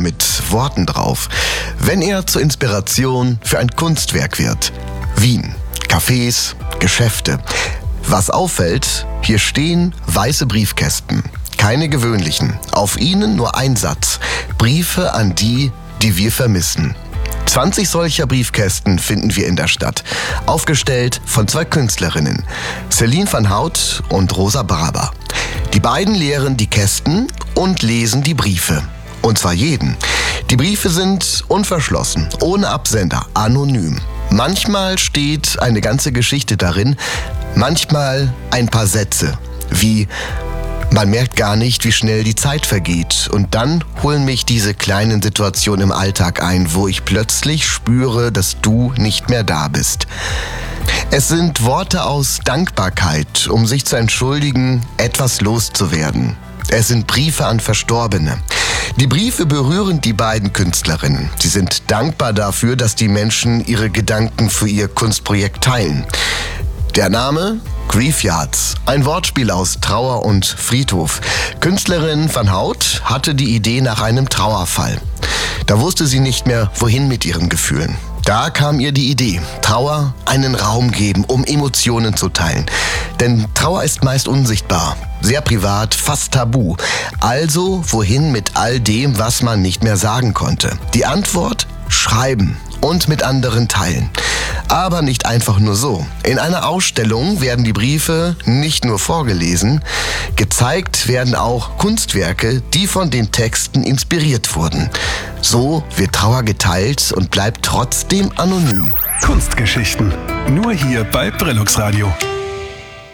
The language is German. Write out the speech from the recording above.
mit Worten drauf, wenn er zur Inspiration für ein Kunstwerk wird. Wien, Cafés, Geschäfte. Was auffällt, hier stehen weiße Briefkästen. Keine gewöhnlichen. Auf ihnen nur ein Satz. Briefe an die, die wir vermissen. 20 solcher Briefkästen finden wir in der Stadt. Aufgestellt von 2 Künstlerinnen, Céline van Hout und Rosa Braber. Die beiden leeren die Kästen und lesen die Briefe. Und zwar jeden. Die Briefe sind unverschlossen, ohne Absender, anonym. Manchmal steht eine ganze Geschichte darin, manchmal ein paar Sätze, wie: Man merkt gar nicht, wie schnell die Zeit vergeht. Und dann holen mich diese kleinen Situationen im Alltag ein, wo ich plötzlich spüre, dass du nicht mehr da bist. Es sind Worte aus Dankbarkeit, um sich zu entschuldigen, etwas loszuwerden. Es sind Briefe an Verstorbene. Die Briefe berühren die beiden Künstlerinnen. Sie sind dankbar dafür, dass die Menschen ihre Gedanken für ihr Kunstprojekt teilen. Der Name? Griefyards, ein Wortspiel aus Trauer und Friedhof. Künstlerin van Hout hatte die Idee nach einem Trauerfall. Da wusste sie nicht mehr, wohin mit ihren Gefühlen. Da kam ihr die Idee, Trauer einen Raum geben, um Emotionen zu teilen. Denn Trauer ist meist unsichtbar, sehr privat, fast tabu. Also wohin mit all dem, was man nicht mehr sagen konnte? Die Antwort? Schreiben und mit anderen teilen. Aber nicht einfach nur so. In einer Ausstellung werden die Briefe nicht nur vorgelesen, gezeigt werden auch Kunstwerke, die von den Texten inspiriert wurden. So wird Trauer geteilt und bleibt trotzdem anonym. Kunstgeschichten. Nur hier bei Brillux Radio.